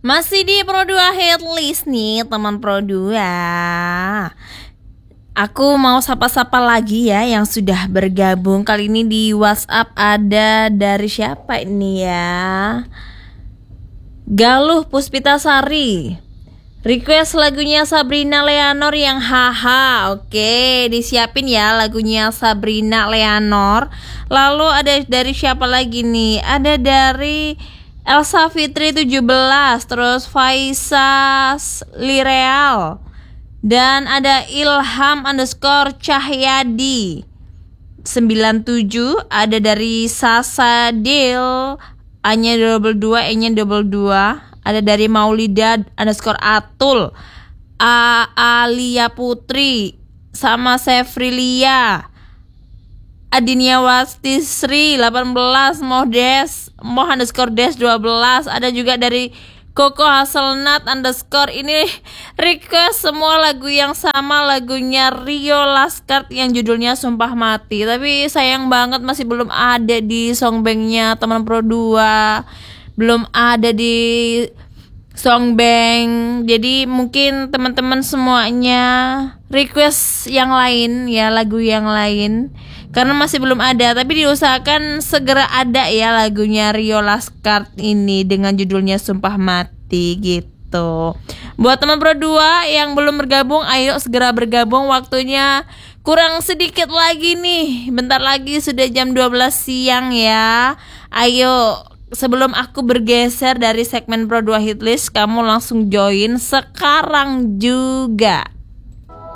Masih di Pro 2 Hitlist nih teman Pro 2. Aku mau sapa-sapa lagi ya yang sudah bergabung. Kali ini di WhatsApp ada dari siapa ini ya? Galuh Puspitasari. Request lagunya Sabrina Leonor yang haha. Oke, disiapin ya lagunya Sabrina Leonor. Lalu ada dari siapa lagi nih? Ada dari Elsa Fitri 17, terus Faisas Lireal, dan ada Ilham _ Cahyadi 97, ada dari Sasa Dil, A-nya 22, E-nya 22, ada dari Maulida _ Atul, Alia Putri, sama Sefrilia, Adinia Wasti Sri 18, Moh _ 12, ada juga dari Koko Haselnut _ ini request semua lagu yang sama, lagunya Rio Laskart yang judulnya Sumpah Mati. Tapi sayang banget masih belum ada di songbanknya teman Pro 2, belum ada di songbank. Jadi mungkin teman-teman semuanya request yang lain ya, lagu yang lain karena masih belum ada, tapi diusahakan segera ada ya lagunya Rio Laskart ini dengan judulnya Sumpah Mati gitu. Buat teman Pro 2 yang belum bergabung, ayo segera bergabung, waktunya kurang sedikit lagi nih. Bentar lagi sudah jam 12 siang ya. Ayo, sebelum aku bergeser dari segmen Pro 2 Hitlist, kamu langsung join sekarang juga.